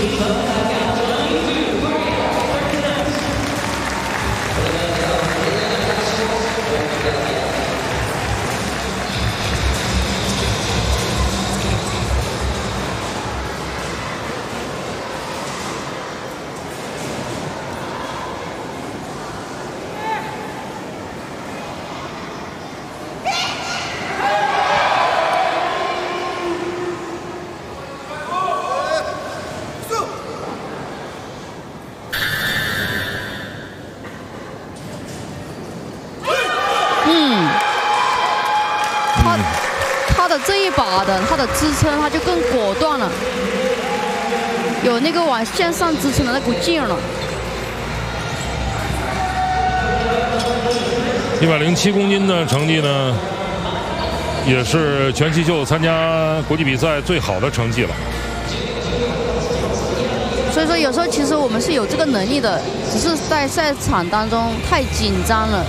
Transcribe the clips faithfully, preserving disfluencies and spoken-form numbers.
这一把的它的支撑，它就更果断了，有那个往线上支撑的那股劲儿了。 一百零七公斤的成绩呢，也是全气秀参加国际比赛最好的成绩了。 所以说，有时候其实我们是有这个能力的，只是在赛场当中太紧张了。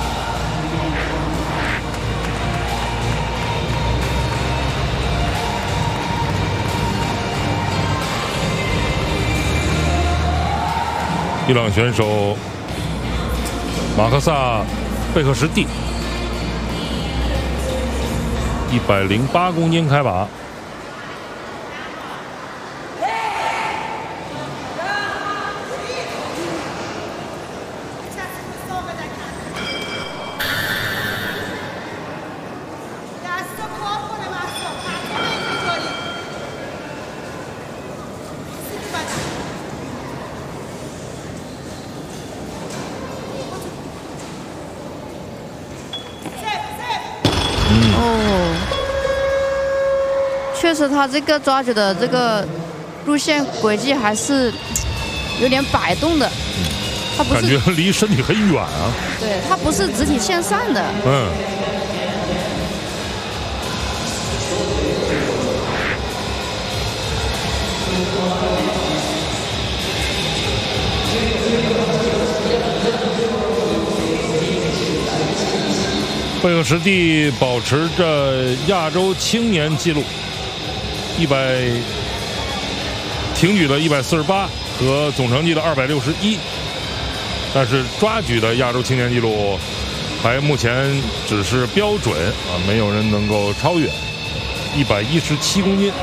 伊朗选手马克萨贝克什蒂，一百零八公斤开靶。 确实，他这个抓举的这个路线轨迹还是有点摆动的，他不是感觉离身体很远啊。 对，他不是直体线上的。 嗯。贝克什蒂保持着亚洲青年纪录。 一百挺举的一百四十八和总成绩的二百六十一，但是抓举的亚洲青年纪录还目前只是标准啊，没有人能够超越一百一十七公斤。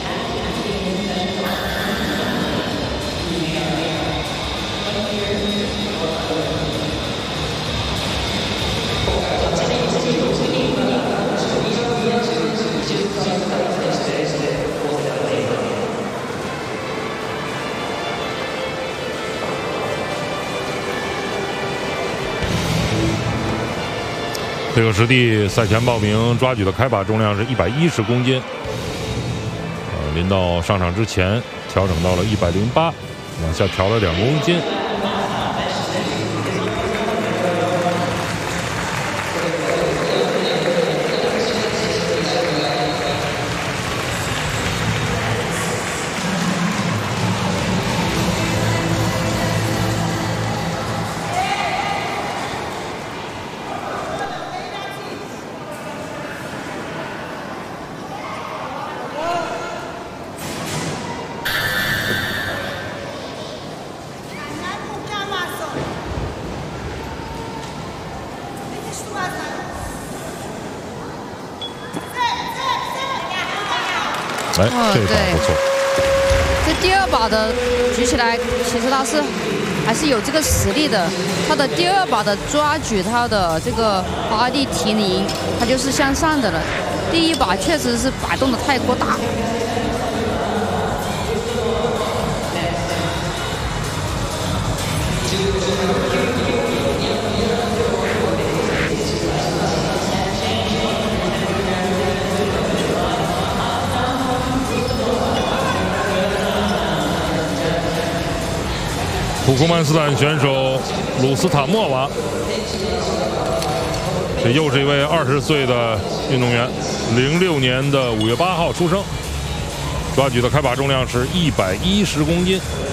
贝克什蒂赛前报名抓举的开靶重量是一百一十公斤，呃，临到上场之前调整到了一百零八，往下调了两公斤。哎，这把不错。 这第二把的举起来，其实他是还是有这个实力的。他的第二把的抓举，他的这个花地提零，他就是向上的了。第一把确实是摆动的太过大。 土库曼斯坦选手鲁斯塔莫娃，这又是一位二十岁的运动员，零六年的五月八号出生，抓举的开靶重量是一百一十公斤。